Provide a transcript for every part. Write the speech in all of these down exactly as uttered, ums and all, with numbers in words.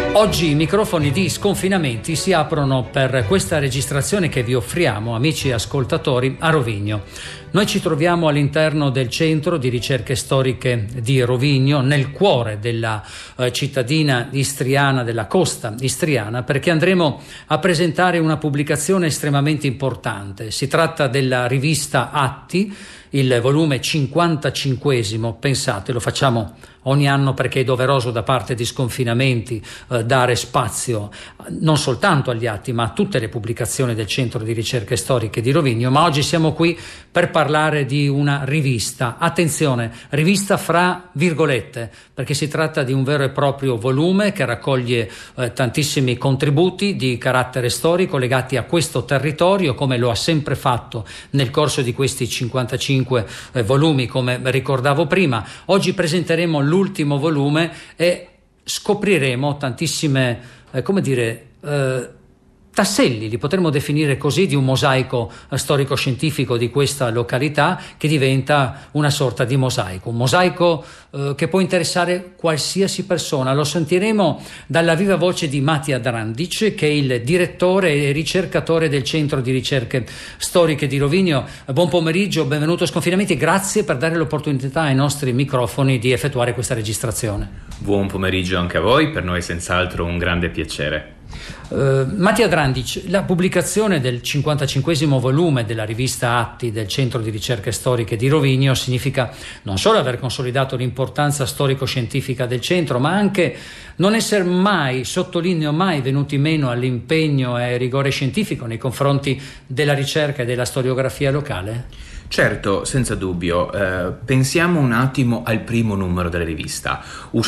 Oggi i microfoni di Sconfinamenti si aprono per questa registrazione che vi offriamo, amici ascoltatori, a Rovigno. Noi ci troviamo all'interno del Centro di Ricerche Storiche di Rovigno, nel cuore della eh, cittadina istriana, della costa istriana, perché andremo a presentare una pubblicazione estremamente importante. Si tratta della rivista Atti, il volume cinquantacinquesimo, pensate, lo facciamo ogni anno perché è doveroso da parte di Sconfinamenti eh, dare spazio non soltanto agli atti ma a tutte le pubblicazioni del Centro di Ricerche Storiche di Rovigno. Ma oggi siamo qui per parlare di una rivista, attenzione, rivista fra virgolette, perché si tratta di un vero e proprio volume che raccoglie eh, tantissimi contributi di carattere storico legati a questo territorio, come lo ha sempre fatto nel corso di questi cinquantacinque eh, volumi, come ricordavo prima. Oggi presenteremo l'ultimo volume e scopriremo tantissime, eh, come dire, eh, tasselli, li potremmo definire così, di un mosaico eh, storico-scientifico di questa località, che diventa una sorta di mosaico, un mosaico eh, che può interessare qualsiasi persona. Lo sentiremo dalla viva voce di Matija Drandic, che è il direttore e ricercatore del Centro di Ricerche Storiche di Rovigno. Buon pomeriggio, benvenuto a Sconfinamenti, grazie per dare l'opportunità ai nostri microfoni di effettuare questa registrazione. Buon pomeriggio anche a voi, per noi è senz'altro un grande piacere. Uh, Matija Drandic, la pubblicazione del cinquantacinquesimo volume della rivista Atti del Centro di Ricerche Storiche di Rovigno significa non solo aver consolidato l'importanza storico-scientifica del centro, ma anche non essere mai, sottolineo mai, venuti meno all'impegno e al rigore scientifico nei confronti della ricerca e della storiografia locale? Certo, senza dubbio. Eh, pensiamo un attimo al primo numero della rivista,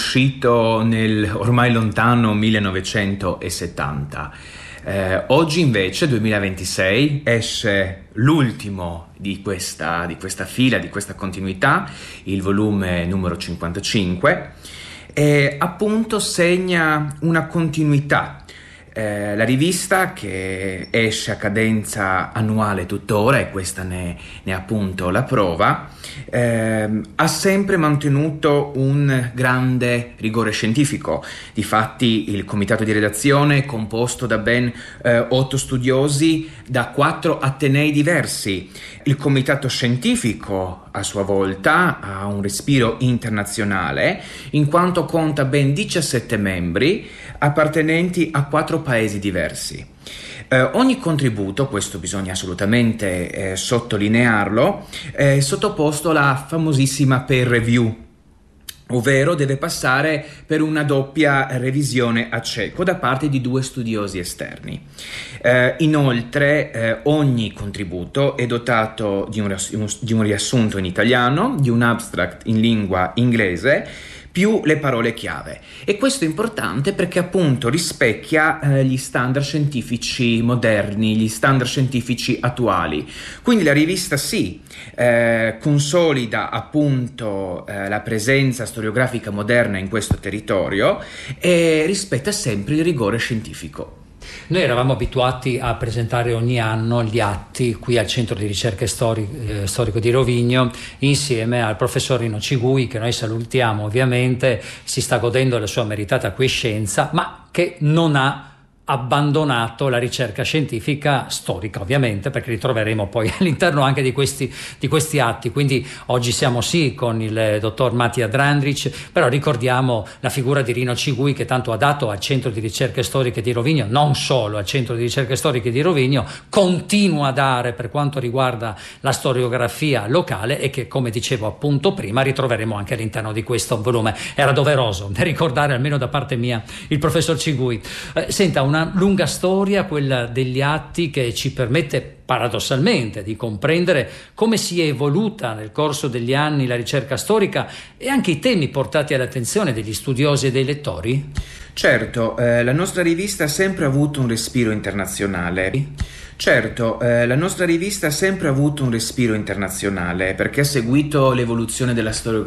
uscito nel ormai lontano millenovecentosettanta. Eh, oggi invece, duemilaventisei, esce l'ultimo di questa, di questa fila, di questa continuità, il volume numero cinquantacinque, e appunto segna una continuità. Eh, la rivista, che esce a cadenza annuale tuttora, e questa ne, ne è appunto la prova, eh, ha sempre mantenuto un grande rigore scientifico. Difatti il comitato di redazione è composto da ben eh, otto studiosi da quattro atenei diversi. Il comitato scientifico a sua volta ha un respiro internazionale, in quanto conta ben diciassette membri appartenenti a quattro paesi diversi. Eh, ogni contributo, questo bisogna assolutamente eh, sottolinearlo, è sottoposto alla famosissima peer review, ovvero deve passare per una doppia revisione a cieco da parte di due studiosi esterni. Eh, inoltre eh, ogni contributo è dotato di un, di un riassunto in italiano, di un abstract in lingua inglese, più le parole chiave. E questo è importante perché appunto rispecchia eh, gli standard scientifici moderni, gli standard scientifici attuali. Quindi la rivista sì, eh, consolida appunto eh, la presenza storiografica moderna in questo territorio e rispetta sempre il rigore scientifico. Noi eravamo abituati a presentare ogni anno gli atti qui al Centro di Ricerche Stori- eh, Storico di Rovigno insieme al professor Rino Cigui, che noi salutiamo ovviamente, si sta godendo la sua meritata quiescenza, ma che non ha abbandonato la ricerca scientifica storica, ovviamente, perché li troveremo poi all'interno anche di questi, di questi atti. Quindi oggi siamo sì con il dottor Matija Drandic, però ricordiamo la figura di Rino Cigui, che tanto ha dato al Centro di Ricerche Storiche di Rovigno, non solo al Centro di Ricerche Storiche di Rovigno, continua a dare per quanto riguarda la storiografia locale, e che, come dicevo appunto prima, ritroveremo anche all'interno di questo volume. Era doveroso ricordare, almeno da parte mia, il professor Cigui. Eh, senta, una lunga storia, quella degli atti, che ci permette paradossalmente di comprendere come si è evoluta nel corso degli anni la ricerca storica e anche i temi portati all'attenzione degli studiosi e dei lettori? Certo, eh, la nostra rivista ha sempre avuto un respiro internazionale. Certo, eh, la nostra rivista ha sempre avuto un respiro internazionale perché ha seguito l'evoluzione della storia